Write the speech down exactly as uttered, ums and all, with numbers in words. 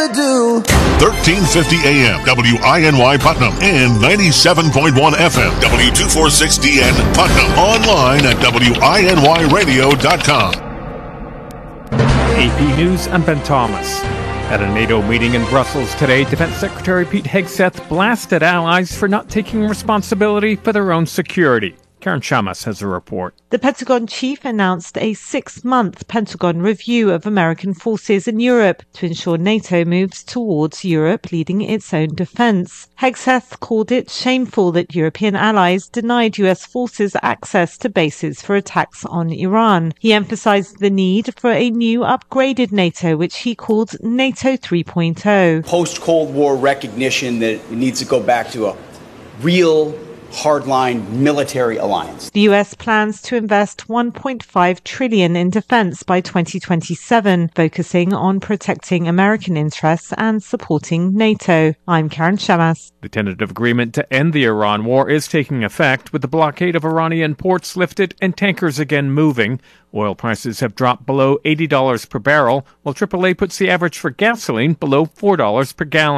rather do. thirteen fifty A M, W I N Y Putnam, and ninety-seven point one F M, W two forty-six D N Putnam. Online at W I N Y radio dot com. A P News, I'm Ben Thomas. At a NATO meeting in Brussels today, Defense Secretary Pete Hegseth blasted allies for not taking responsibility for their own security. Karen Shamas has a report. The Pentagon chief announced a six-month Pentagon review of American forces in Europe to ensure NATO moves towards Europe leading its own defense. Hegseth called it shameful that European allies denied U S forces access to bases for attacks on Iran. He emphasized the need for a new upgraded NATO, which he called NATO three point oh. Post-Cold War recognition that it needs to go back to a real hardline military alliance. The U S plans to invest one point five trillion dollars in defense by twenty twenty-seven, focusing on protecting American interests and supporting NATO. I'm Karen Shamas. The tentative agreement to end the Iran war is taking effect, with the blockade of Iranian ports lifted and tankers again moving. Oil prices have dropped below eighty dollars per barrel, while triple A puts the average for gasoline below four dollars per gallon.